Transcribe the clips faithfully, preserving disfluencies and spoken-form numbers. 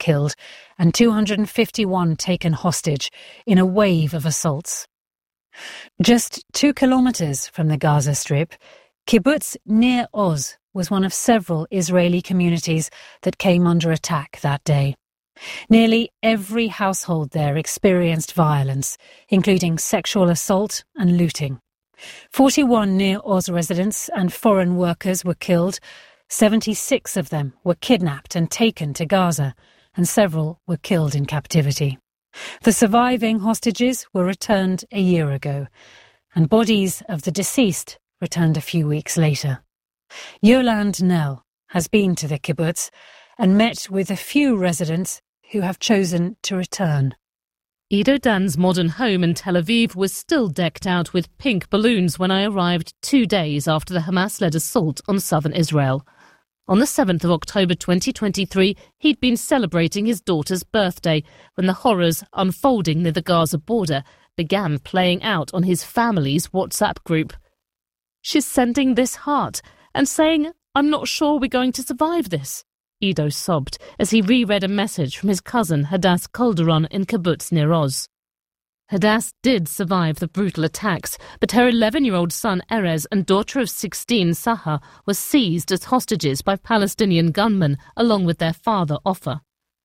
killed and two hundred fifty-one taken hostage in a wave of assaults. Just two kilometres from the Gaza Strip, Kibbutz Nir Oz was one of several Israeli communities that came under attack that day. Nearly every household there experienced violence, including sexual assault and looting. forty-one Nir Oz residents and foreign workers were killed. seventy-six of them were kidnapped and taken to Gaza, and several were killed in captivity. The surviving hostages were returned a year ago, and bodies of the deceased returned a few weeks later. Yolande Nell has been to the kibbutz and met with a few residents who have chosen to return. Ido Dan's modern home in Tel Aviv was still decked out with pink balloons when I arrived two days after the Hamas-led assault on southern Israel. On the seventh of October twenty twenty-three, he'd been celebrating his daughter's birthday when the horrors unfolding near the Gaza border began playing out on his family's WhatsApp group. "She's sending this heart and saying, 'I'm not sure we're going to survive this,'" Ido sobbed as he reread a message from his cousin Hadass Calderon in Kibbutz Nir Oz. Hadass did survive the brutal attacks, but her eleven-year-old son Erez and daughter of sixteen Saha were seized as hostages by Palestinian gunmen along with their father Ofer.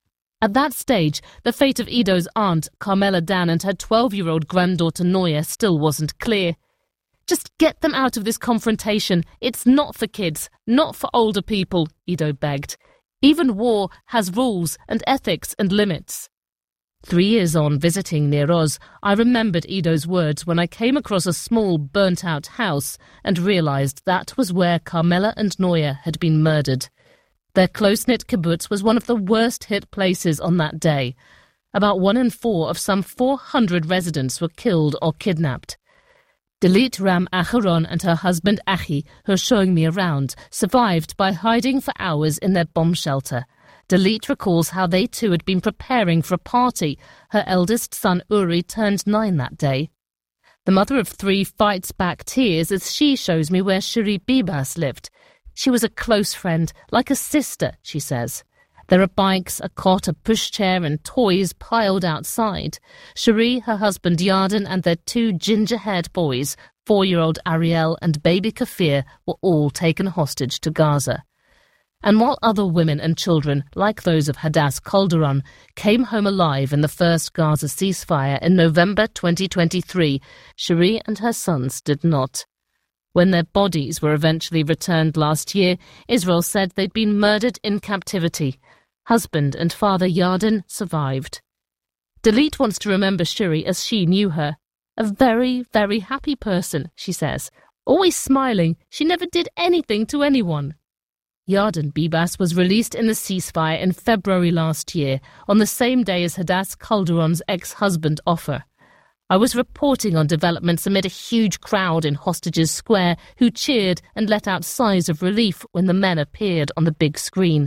At that stage, the fate of Ido's aunt Carmela Dan and her twelve-year-old granddaughter Noya still wasn't clear. "Just get them out of this confrontation. It's not for kids, not for older people," Ido begged. "Even war has rules and ethics and limits." Three years on visiting Nir Oz, I remembered Ido's words when I came across a small burnt-out house and realised that was where Carmela and Noya had been murdered. Their close-knit kibbutz was one of the worst-hit places on that day. About one in four of some four hundred residents were killed or kidnapped. Dalit Ram Acharon and her husband Achi, who are showing me around, survived by hiding for hours in their bomb shelter. Dalit recalls how they too had been preparing for a party. Her eldest son Uri turned nine that day. The mother of three fights back tears as she shows me where Shiri Bibas lived. "She was a close friend, like a sister," she says. There are bikes, a cot, a pushchair and toys piled outside. Cherie, her husband Yarden and their two ginger-haired boys, four-year-old Ariel and baby Kafir, were all taken hostage to Gaza. And while other women and children, like those of Hadass Calderon, came home alive in the first Gaza ceasefire in November twenty twenty-three, Cherie and her sons did not. When their bodies were eventually returned last year, Israel said they'd been murdered in captivity. Husband and father Yarden survived. Dalit wants to remember Shiri as she knew her. A very, very happy person, she says. Always smiling, she never did anything to anyone. Yarden Bibas was released in the ceasefire in February last year, on the same day as Hadass Calderon's ex-husband Ofer. I was reporting on developments amid a huge crowd in Hostages Square who cheered and let out sighs of relief when the men appeared on the big screen.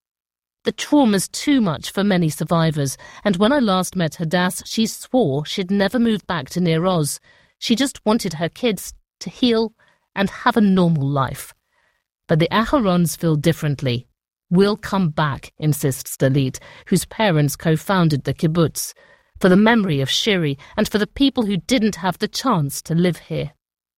The trauma's too much for many survivors, and when I last met Hadass, she swore she'd never move back to Nir Oz. She just wanted her kids to heal and have a normal life. But the Aharons feel differently. "We'll come back," insists Dalit, whose parents co-founded the kibbutz, for the memory of Shiri and for the people who didn't have the chance to live here.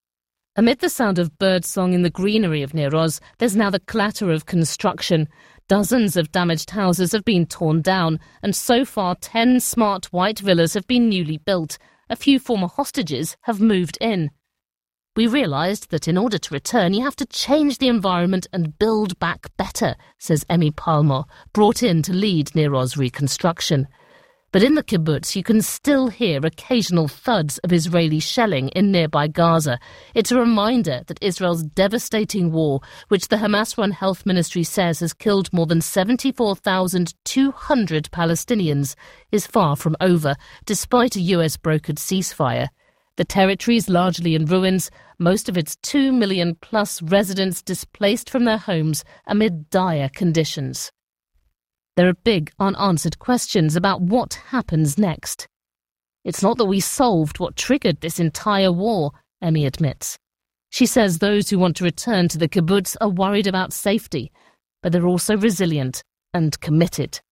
Amid the sound of birdsong in the greenery of Nir Oz, there's now the clatter of construction. Dozens of damaged houses have been torn down, and so far ten smart white villas have been newly built. A few former hostages have moved in. "We realised that in order to return, you have to change the environment and build back better," says Emmy Palmer, brought in to lead Nir Oz reconstruction. But in the kibbutz, you can still hear occasional thuds of Israeli shelling in nearby Gaza. It's a reminder that Israel's devastating war, which the Hamas-run health ministry says has killed more than seventy-four thousand two hundred Palestinians, is far from over, despite a U S-brokered ceasefire. The territory is largely in ruins, most of its two million plus residents displaced from their homes amid dire conditions. There are big, unanswered questions about what happens next. "It's not that we solved what triggered this entire war," Emmy admits. She says those who want to return to the kibbutz are worried about safety, but they're also resilient and committed.